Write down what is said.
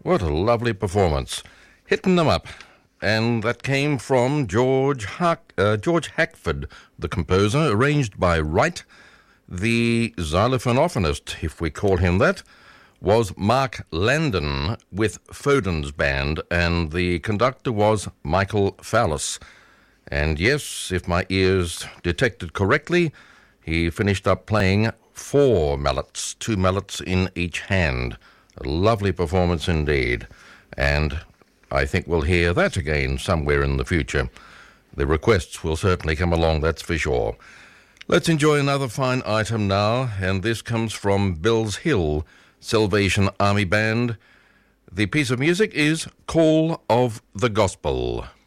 What a lovely performance. Hitting them up. And that came from George Hackford, the composer, arranged by Wright. The xylophonophonist, if we call him that, was Mark Landon with Foden's band, and the conductor was Michael Fowlis. And yes, if my ears detected correctly, he finished up playing 4 mallets, 2 mallets in each hand. A lovely performance indeed. And I think we'll hear that again somewhere in the future. The requests will certainly come along, that's for sure. Let's enjoy another fine item now, and this comes from Bills Hill, Salvation Army Band. The piece of music is Call of the Gospel.